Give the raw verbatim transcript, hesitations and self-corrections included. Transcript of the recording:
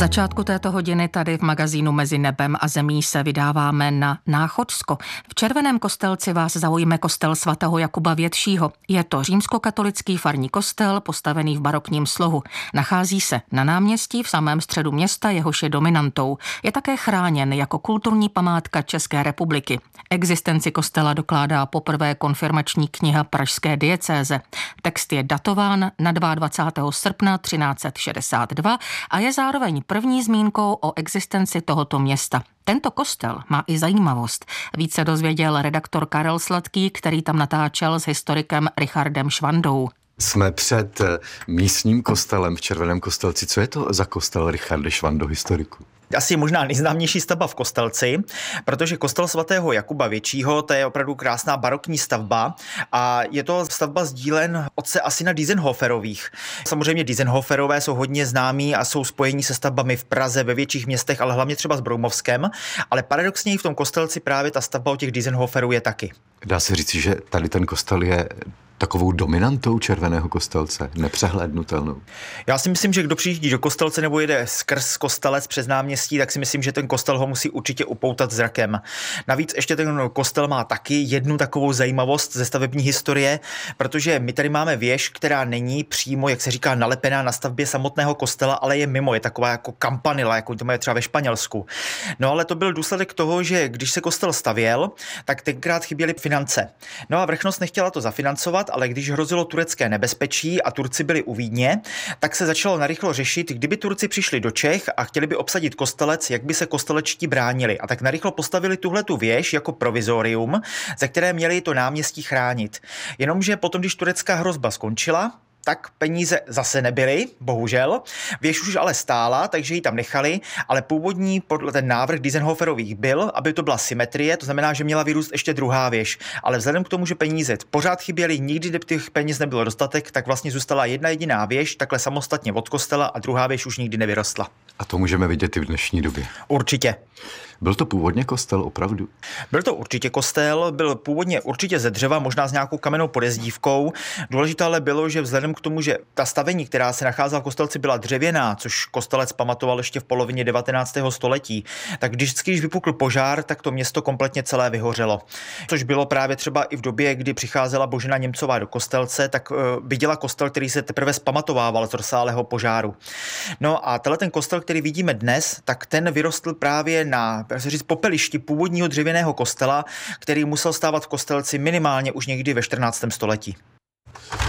začátku této hodiny tady v magazínu Mezi nebem a zemí se vydáváme na Náchodsko. V Červeném Kostelci vás zaujme kostel svatého Jakuba Většího. Je to římskokatolický farní kostel, postavený v barokním slohu. Nachází se na náměstí v samém středu města, jehož je dominantou. Je také chráněn jako kulturní památka České republiky. Existenci kostela dokládá poprvé konfirmační kniha pražské diecéze. Text je datován na dvacátého druhého srpna třináct set šedesát dva a je zároveň první zmínkou o existenci tohoto města. Tento kostel má i zajímavost. Více dozvěděl redaktor Karel Sladký, který tam natáčel s historikem Richardem Švandou. Jsme před místním kostelem v Červeném Kostelci. Co je to za kostel, Richarde Švando, historiku? Asi možná nejznámější stavba v Kostelci, protože kostel svatého Jakuba Většího, to je opravdu krásná barokní stavba a je to stavba z dílen otce a syna Diessenhoferových. Samozřejmě Diessenhoferové jsou hodně známí a jsou spojení se stavbami v Praze, ve větších městech, ale hlavně třeba s Broumovskem, ale paradoxně i v tom Kostelci právě ta stavba od těch Diessenhoferů je taky. Dá se říct, že tady ten kostel je takovou dominantou Červeného Kostelce, nepřehlédnutelnou. Já si myslím, že kdo přijíždí do Kostelce nebo jede skrz Kostelec přes náměstí, tak si myslím, že ten kostel ho musí určitě upoutat zrakem. Navíc ještě ten kostel má taky jednu takovou zajímavost ze stavební historie, protože my tady máme věž, která není přímo, jak se říká, nalepená na stavbě samotného kostela, ale je mimo, je taková jako kampanila, jako to mají třeba ve Španělsku. No ale to byl důsledek toho, že když se kostel stavěl, tak tenkrát chyběly finance. No a vrchnost nechtěla to zafinancovat, ale když hrozilo turecké nebezpečí a Turci byli u Vídně, tak se začalo narychlo řešit, kdyby Turci přišli do Čech a chtěli by obsadit Kostelec, jak by se kostelečtí bránili. A tak narychlo postavili tuhletu věž jako provizorium, ze které měli to náměstí chránit. Jenomže potom, když turecká hrozba skončila, tak peníze zase nebyly, bohužel. Věž už ale stála, takže ji tam nechali, ale původní podle ten návrh Diessenhoferových byl, aby to byla symetrie, to znamená, že měla vyrůst ještě druhá věž. Ale vzhledem k tomu, že peníze pořád chyběly, nikdy těch peněz nebylo dostatek, tak vlastně zůstala jedna jediná věž, takhle samostatně od kostela a druhá věž už nikdy nevyrostla. A to můžeme vidět i v dnešní době. Určitě. Byl to původně kostel opravdu? Byl to určitě kostel, byl původně určitě ze dřeva, možná s nějakou kamennou podezdívkou. Důležité ale bylo, že vzhledem k tomu, že ta stavení, která se nacházela v Kostelci, byla dřevěná, což Kostelec pamatoval ještě v polovině devatenáctého století, tak vždycky, když vypukl požár, tak to město kompletně celé vyhořelo. Což bylo právě třeba i v době, kdy přicházela Božena Němcová do Kostelce, tak uh, viděla kostel, který se teprve zpamatovával z rozsáhlého požáru. No a tenhle ten kostel, který vidíme dnes, tak ten vyrostl právě na jak se říct, popelišti původního dřevěného kostela, který musel stávat v Kostelci minimálně už někdy ve čtrnáctém století.